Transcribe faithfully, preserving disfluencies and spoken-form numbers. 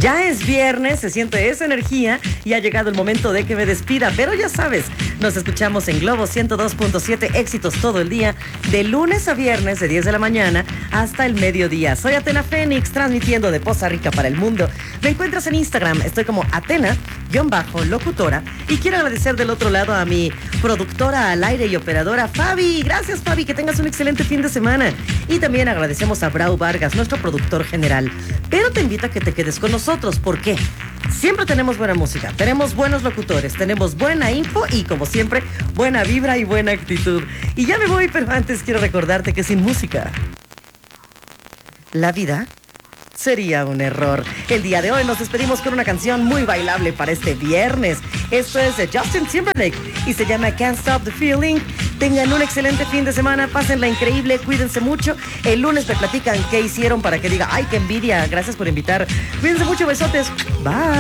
Ya es viernes, se siente esa energía y ha llegado el momento de que me despida. Pero ya sabes, nos escuchamos en Globo ciento dos punto siete, éxitos todo el día, de lunes a viernes de diez de la mañana hasta el mediodía. Soy Atena Fénix, transmitiendo de Poza Rica para el mundo. Me encuentras en Instagram, estoy como Atena-locutora. Y quiero agradecer del otro lado a mi productora al aire y operadora Fabi. Gracias, Fabi, que tengas un excelente fin de semana. Y también agradecemos a Brau Vargas, nuestro productor general. Pero te invito a que te quedes con nosotros. ¿Por qué? Siempre tenemos buena música, tenemos buenos locutores, tenemos buena info y, como siempre, buena vibra y buena actitud. Y ya me voy, pero antes quiero recordarte que sin música, la vida sería un error. El día de hoy nos despedimos con una canción muy bailable para este viernes. Esto es de Justin Timberlake y se llama Can't Stop the Feeling. Tengan un excelente fin de semana, pásenla increíble, cuídense mucho. El lunes me platican qué hicieron para que diga, ay, qué envidia, gracias por invitar. Cuídense mucho, besotes. Bye.